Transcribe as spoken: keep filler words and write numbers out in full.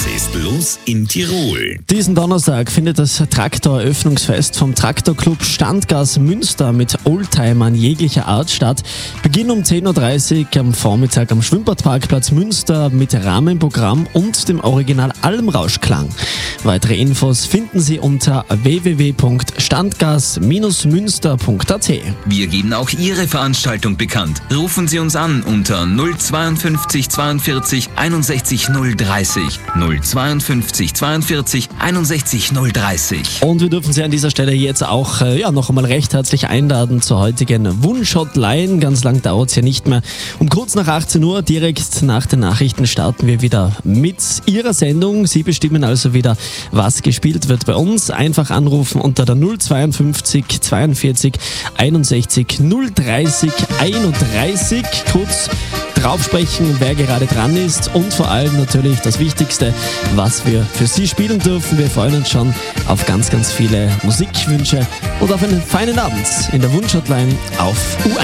ist los in Tirol? Diesen Donnerstag findet das Traktoreröffnungsfest vom Traktorclub Standgas Münster mit Oldtimern jeglicher Art statt. Beginn um zehn Uhr dreißig am Vormittag am Schwimmbadparkplatz Münster mit Rahmenprogramm und dem Original Almrauschklang. Weitere Infos finden Sie unter w w w punkt standgas münster punkt a t. Wir geben auch Ihre Veranstaltung bekannt. Rufen Sie uns an unter null zweiundfünfzig zweiundvierzig einundsechzig null dreißig. null zweiundfünfzig zweiundvierzig einundsechzig null dreißig. Und wir dürfen Sie an dieser Stelle jetzt auch äh, ja, noch einmal recht herzlich einladen zur heutigen Wunsch-Hotline. Ganz lang dauert es ja nicht mehr. Um kurz nach achtzehn Uhr, direkt nach den Nachrichten, starten wir wieder mit Ihrer Sendung. Sie bestimmen also wieder, was gespielt wird bei uns. Einfach anrufen unter der null zweiundfünfzig zweiundvierzig einundsechzig null dreißig einunddreißig. Kurz drauf sprechen, wer gerade dran ist und vor allem natürlich das Wichtigste, was wir für Sie spielen dürfen. Wir freuen uns schon auf ganz, ganz viele Musikwünsche und auf einen feinen Abend in der Wunsch-Hotline auf U eins.